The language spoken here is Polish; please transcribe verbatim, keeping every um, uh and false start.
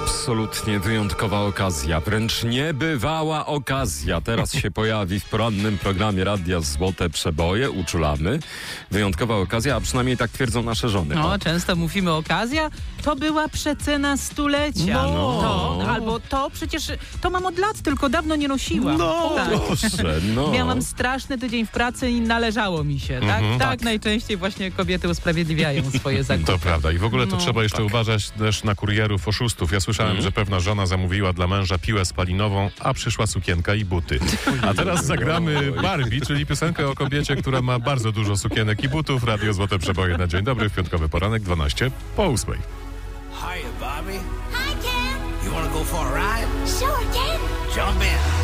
Absolutnie wyjątkowa okazja, wręcz niebywała okazja. Teraz się pojawi w porannym programie Radia Złote Przeboje. Uczulamy. Wyjątkowa okazja, a przynajmniej tak twierdzą nasze żony. No, o. często mówimy okazja. To była przecena stulecia. No. To, albo to przecież, to mam od lat, tylko dawno nie nosiłam. No, tak. proszę, no. Miałam straszny tydzień w pracy i należało mi się, tak? Mhm. Tak, najczęściej właśnie kobiety usprawiedliwiają swoje zakupy. To prawda. I w ogóle to No. trzeba jeszcze Tak. uważać też na kurierów, oszustów. Ja słyszałem, Mhm. że pewna żona zamówiła dla męża piłę spalinową, a przyszła sukienka i buty. A teraz zagramy Barbie, czyli piosenkę o kobiecie, która ma bardzo dużo sukienek i butów. Radio Złote Przeboje na dzień dobry w piątkowy poranek, dwanaście po ósmej. Hiya, Bobby. Hi, Ken. You want to go for a ride? Sure, Ken. Jump in.